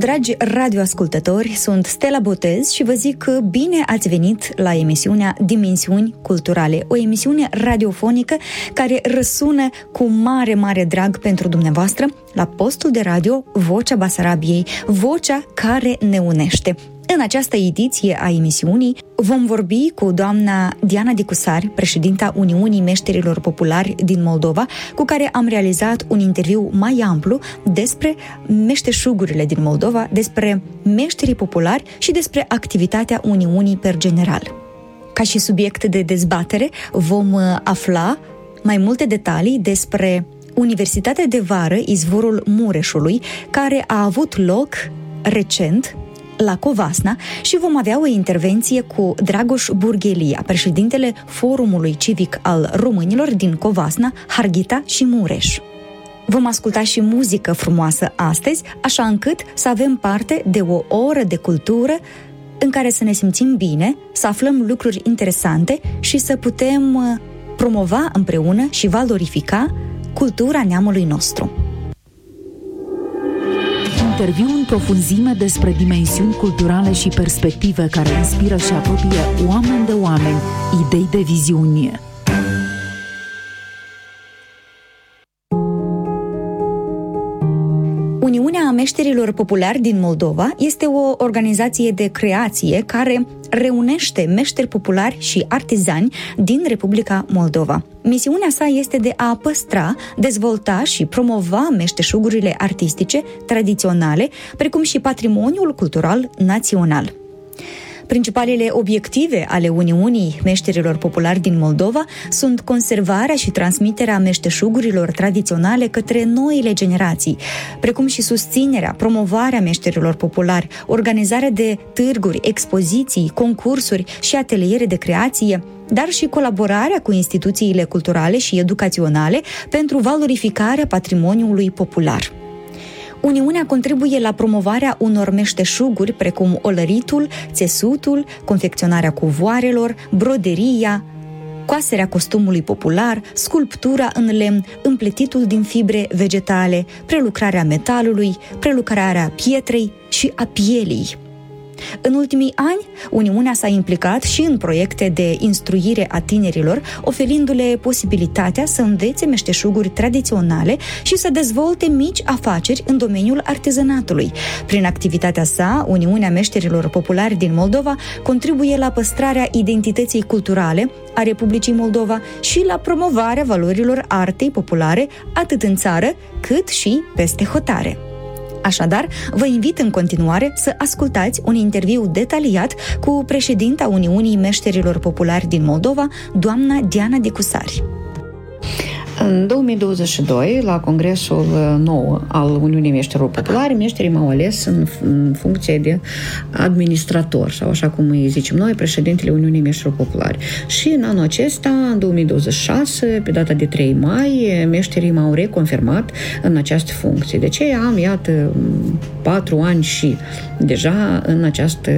Dragi radioascultători, sunt Stella Botez și vă zic că bine ați venit la emisiunea Dimensiuni Culturale, o emisiune radiofonică care răsună cu mare, mare drag pentru dumneavoastră la postul de radio Vocea Basarabiei, vocea care ne unește. În această ediție a emisiunii vom vorbi cu doamna Diana Dicusari, președinta Uniunii Meșterilor Populari din Moldova, cu care am realizat un interviu mai amplu despre meșteșugurile din Moldova, despre meșterii populari și despre activitatea Uniunii per general. Ca și subiect de dezbatere vom afla mai multe detalii despre Universitatea de Vară Izvorul Mureșului, care a avut loc recent la Covasna, și vom avea o intervenție cu Dragoș Burghelia, președintele Forumului Civic al Românilor din Covasna, Harghita și Mureș. Vom asculta și muzică frumoasă astăzi, așa încât să avem parte de o oră de cultură în care să ne simțim bine, să aflăm lucruri interesante și să putem promova împreună și valorifica cultura neamului nostru. Interviu în profunzime despre dimensiuni culturale și perspective care inspiră și apropie oameni de oameni, idei de viziune. Uniunea Meșterilor Populari din Moldova este o organizație de creație care reunește meșteri populari și artizani din Republica Moldova. Misiunea sa este de a păstra, dezvolta și promova meșteșugurile artistice tradiționale, precum și patrimoniul cultural național. Principalele obiective ale Uniunii Meșterilor Populari din Moldova sunt conservarea și transmiterea meșteșugurilor tradiționale către noile generații, precum și susținerea, promovarea meșterilor populari, organizarea de târguri, expoziții, concursuri și ateliere de creație, dar și colaborarea cu instituțiile culturale și educaționale pentru valorificarea patrimoniului popular. Uniunea contribuie la promovarea unor meșteșuguri precum olăritul, țesutul, confecționarea cuvoarelor, broderia, coaserea costumului popular, sculptura în lemn, împletitul din fibre vegetale, prelucrarea metalului, prelucrarea pietrei și a pielii. În ultimii ani, Uniunea s-a implicat și în proiecte de instruire a tinerilor, oferindu-le posibilitatea să învețe meșteșuguri tradiționale și să dezvolte mici afaceri în domeniul artizanatului. Prin activitatea sa, Uniunea Meșterilor Populari din Moldova contribuie la păstrarea identității culturale a Republicii Moldova și la promovarea valorilor artei populare atât în țară cât și peste hotare. Așadar, vă invit în continuare să ascultați un interviu detaliat cu președinta Uniunii Meșterilor Populari din Moldova, doamna Diana Dicusari. În 2022, la congresul nou al Uniunii Meșterilor Populari, meșterii m-au ales în funcție de administrator, sau așa cum îi zicem noi, președintele Uniunii Meșterilor Populari. Și în anul acesta, în 2026, pe data de 3 mai, meșterii m-au reconfirmat în această funcție. De ce am, iată, 4 ani și deja în această,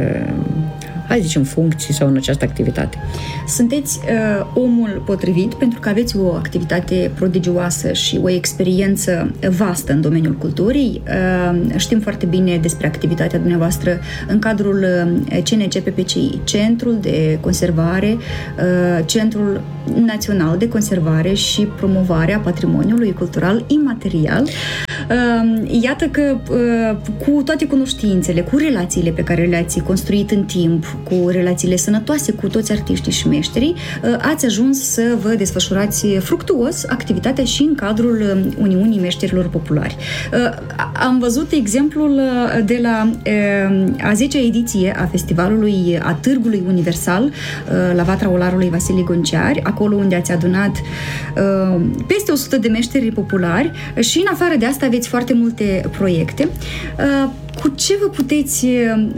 hai zicem, funcții sau în această activitate. Sunteți omul potrivit pentru că aveți o activitate prodigioasă și o experiență vastă în domeniul culturii. Știm foarte bine despre activitatea dumneavoastră în cadrul CNCPPCI, Centrul de Conservare, Centrul Național de Conservare și Promovare a Patrimoniului Cultural Imaterial. Iată că cu toate cunoștințele, cu relațiile pe care le-ați construit în timp, cu relațiile sănătoase cu toți artiștii și meșterii, ați ajuns să vă desfășurați fructuos activitatea și în cadrul Uniunii Meșterilor Populari. Am văzut exemplul de la a 10-a ediție a festivalului, a Târgului Universal la Vatra Olarului Vasile Gonciari, acolo unde ați adunat peste 100 de meșteri populari și în afară de asta aveți foarte multe proiecte. Cu ce vă puteți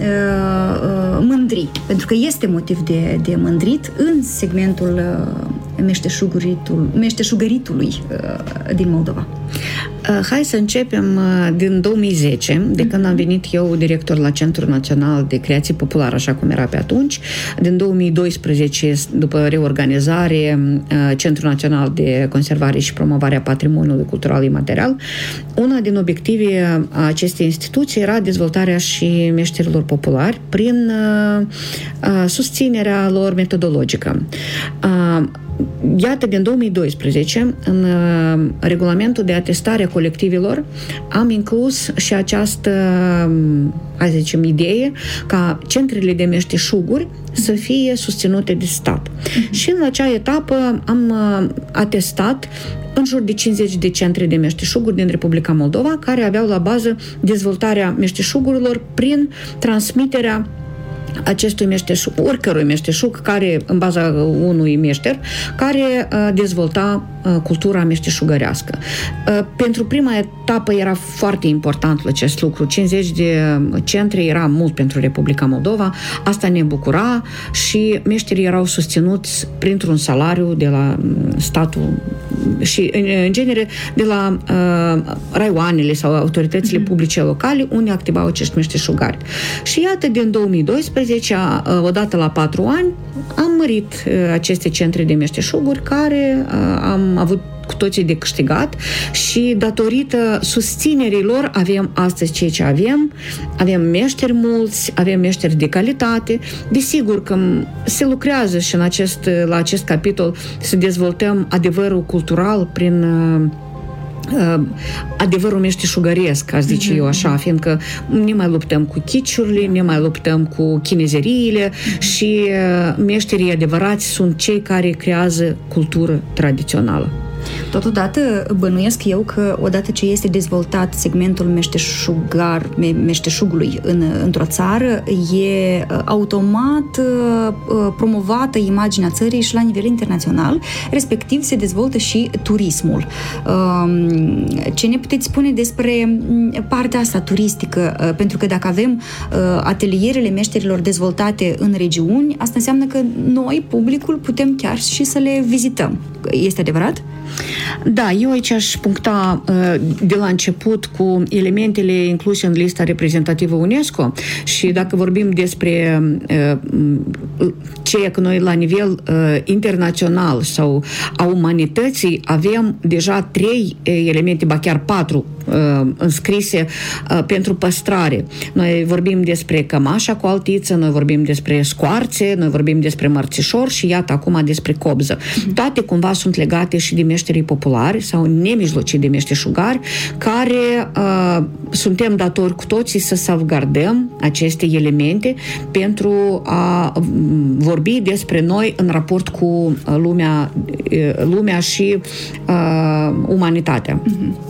mândri? Pentru că este motiv de mândrit în segmentul meșteșugăritului din Moldova? Hai să începem din 2010, de când am venit eu director la Centrul Național de Creație Populară, așa cum era pe atunci. Din 2012, după reorganizare, Centrul Național de Conservare și Promovare a Patrimoniului Cultural Imaterial, una din obiective acestei instituții era dezvoltarea și meșterilor populari prin susținerea lor metodologică. Iată, din 2012, în regulamentul de atestare a colectivelor, am inclus și această, hai să zicem, idee ca centrele de meșteșuguri să fie susținute de stat. Și în acea etapă am atestat în jur de 50 de centre de meșteșuguri din Republica Moldova, care aveau la bază dezvoltarea meșteșugurilor prin transmiterea acestui meșteșug, oricărui meșteșug care, în baza unui meșter, care dezvolta cultura meșteșugărească. Pentru prima etapă era foarte important acest lucru. 50 de centre era mult pentru Republica Moldova, asta ne bucura și meșterii erau susținuți printr-un salariu de la statul și, în genere, de la raioanele sau autoritățile publice locale unde activau acești meșteșugari. Și iată, din 2012, odată la 4 ani, am mărit aceste centre de meșteșuguri care am avut cu toții de câștigat și datorită susținerii lor avem astăzi ceea ce avem. Avem meșteri mulți, avem meșteri de calitate. Desigur că se lucrează și la acest capitol să dezvoltăm adevărul cultural prin adevărul meșteșugăresc, aș zice eu așa, fiindcă ne mai luptăm cu chiciurile, ne mai luptăm cu chinezeriile și meșterii adevărați sunt cei care creează cultură tradițională. Totodată, bănuiesc eu că odată ce este dezvoltat segmentul meșteșugului într-o țară, e automat promovată imaginea țării și la nivel internațional, respectiv se dezvoltă și turismul. Ce ne puteți spune despre partea asta turistică? Pentru că dacă avem atelierele meșterilor dezvoltate în regiuni, asta înseamnă că noi, publicul, putem chiar și să le vizităm. Este adevărat? Da, eu aici aș puncta de la început cu elementele incluse în lista reprezentativă UNESCO și dacă vorbim despre ceea că noi la nivel internațional sau a umanității avem deja 3 elemente, ba chiar 4 înscrise pentru păstrare. Noi vorbim despre cămașa cu altiță, noi vorbim despre scoarțe, noi vorbim despre mărțișor și iată acum despre cobză. Toate cumva sunt legate și de meșterii populari sau nemijlocii de meșteșugari care suntem datori cu toții să salvgardăm aceste elemente pentru a vorbi despre noi în raport cu lumea și umanitatea.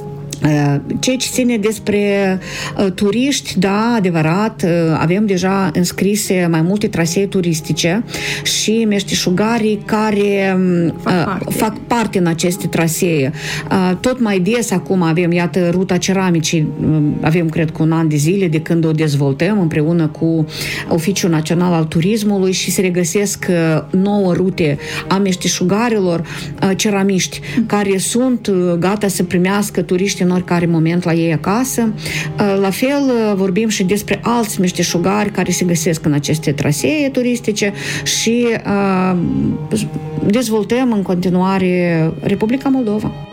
Ceea ce ține despre turiști, da, adevărat, avem deja înscrise mai multe trasee turistice și meșteșugarii care fac parte în aceste trasee. Tot mai des acum avem, iată, ruta ceramicii, avem, cred, cu un an de zile de când o dezvoltăm împreună cu Oficiul Național al Turismului și se regăsesc 9 rute a meșteșugarilor ceramiști care sunt gata să primească turiști în oricare moment la ei acasă. La fel, vorbim și despre alți meșteșugari care se găsesc în aceste trasee turistice și dezvoltăm în continuare Republica Moldova.